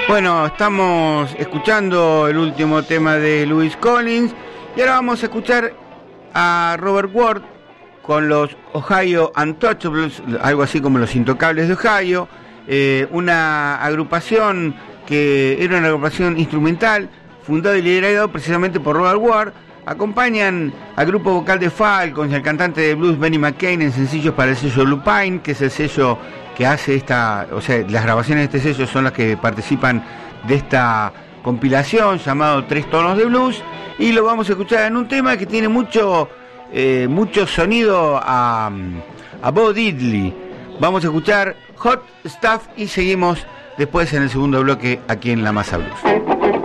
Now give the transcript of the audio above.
Bueno, estamos escuchando el último tema de Louis Collins y ahora vamos a escuchar a Robert Ward con los Ohio Untouchables, algo así como los Intocables de Ohio, una agrupación que era una agrupación instrumental fundada y liderada precisamente por Robert Ward. Acompañan al grupo vocal de Falcons y al cantante de blues Benny McCain en sencillos para el sello Lupine, que es el sello que hace las grabaciones de este sello son las que participan de esta compilación llamado Tres Tonos de Blues, y lo vamos a escuchar en un tema que tiene mucho sonido a Bo Diddley. Vamos a escuchar Hot Stuff y seguimos después en el segundo bloque aquí en La Masa Blues.